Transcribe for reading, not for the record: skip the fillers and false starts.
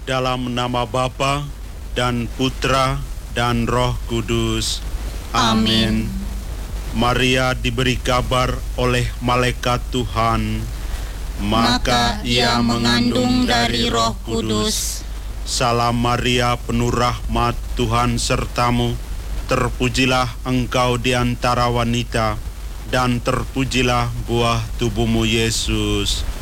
dalam nama Bapa dan Putra dan Roh Kudus. Amin. Maria diberi kabar oleh malaikat Tuhan, maka ia mengandung dari Roh Kudus. Salam Maria, penuh rahmat, Tuhan sertamu. Terpujilah engkau di antara wanita, dan terpujilah buah tubuhmu Yesus.